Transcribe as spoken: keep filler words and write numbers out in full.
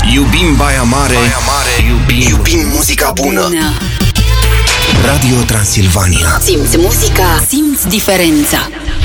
Iubim Baia Mare, Baia Mare. Iubim, iubim muzica bună. bună Radio Transilvania. Simți muzica, simți diferența.